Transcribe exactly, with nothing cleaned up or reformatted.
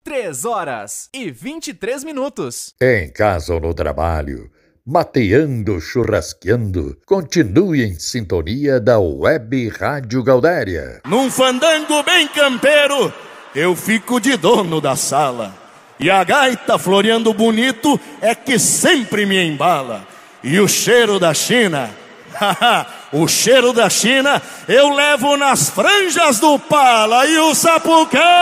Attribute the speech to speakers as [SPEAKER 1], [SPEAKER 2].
[SPEAKER 1] Três horas e vinte e três minutos.
[SPEAKER 2] Em casa ou no trabalho, mateando, churrasqueando, continue em sintonia da Web Rádio Gaudéria.
[SPEAKER 3] Num fandango bem campeiro, eu fico de dono da sala. E a gaita floreando bonito é que sempre me embala. E o cheiro da China, o cheiro da China eu levo nas franjas do pala. E o sapucai